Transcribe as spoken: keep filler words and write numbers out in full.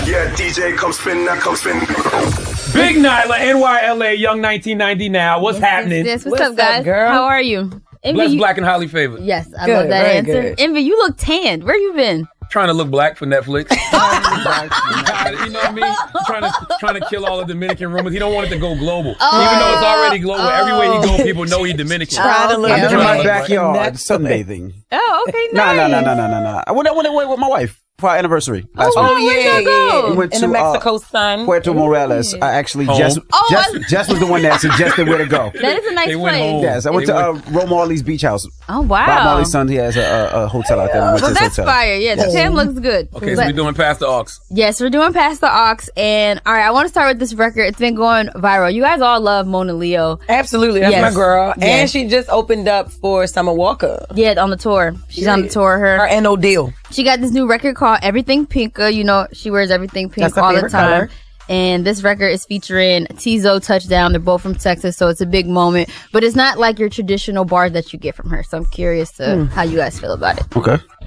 Yeah, D J, come spin now, come spin. Big Nyla, N Y L A, Young nineteen ninety now. What's yes, happening? Yes, yes. What's, What's up, guys? Up, girl? How are you? Envy, Blessed, you... black, and highly favored. Yes, I good, love that answer. Good. Envy, you look tanned. Where you been? Trying to look black for Netflix. You know what I mean? Trying to trying to kill all the Dominican rumors. He don't want it to go global, oh, even though it's already global. Oh. Everywhere he go, people know he's Dominican. Trying to look. I'm in my backyard Right. sunbathing. Oh, okay, No, nice. no, no, no, no, no, no. I went, I went away with my wife for our anniversary last Oh, week. yeah, yeah, yeah. We went In to the Mexico uh, sun. Puerto Morales. I actually Home. just, Oh, just, I- just was the one that suggested where to go. That is a nice They went place. home. Yes, I went They to uh, went- Ro Marley's Beach House. Oh, wow. Bob Marley's son, he has a, a, a hotel out there. We went Well, to this that's hotel. fire. Yeah, the tan looks good. Okay, so But- we're doing Past the Aux. Yes, we're doing Past the Aux. And, all right, I want to start with this record. It's been going viral. You guys all love Mona Leo. Absolutely, that's Yes. my girl. And Yes. she just opened up for Summer Walker. Yeah, on the tour. She's on the tour. Her. Her and no deal. She got this new record called Everything Pinka. You know, she wears everything pink That's her all the favorite time. color. And this record is featuring Tizo, Touchdown. They're both from Texas, so it's a big moment. But it's not like your traditional bars that you get from her. So I'm curious to Mm. how you guys feel about it. Okay.